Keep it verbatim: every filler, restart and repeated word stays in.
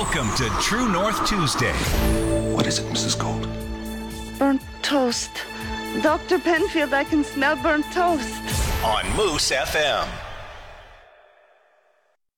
Welcome to True North Tuesday. What is it, Missus Gold? Burnt toast. Doctor Penfield, I can smell burnt toast. On Moose F M.